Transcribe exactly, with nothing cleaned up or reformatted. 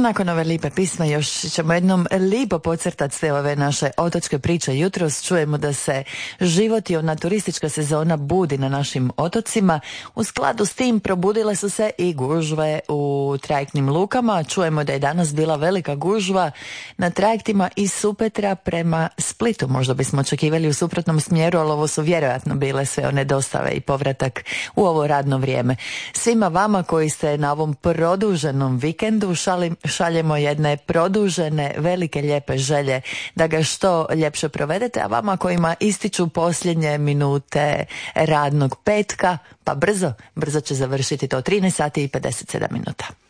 Nakon ove lipe pisme još ćemo jednom lipo podcrtati sve ove naše otočke priče. Jutros čujemo da se život i ona turistička sezona budi na našim otocima. U skladu s tim probudile su se i gužve u trajektnim lukama. Čujemo da je danas bila velika gužva na trajektima iz Supetra prema Splitu. Možda bismo očekivali u suprotnom smjeru, ali ovo su vjerojatno bile sve one dostave i povratak u ovo radno vrijeme. Svima vama koji ste na ovom produženom vikendu šalim, šaljemo jedne produžene, velike, lijepe želje da ga što ljepše provedete, a vama kojima ističu posljednje minute radnog petka, pa brzo, brzo će završiti to trinaest sati i pedeset sedam minuta.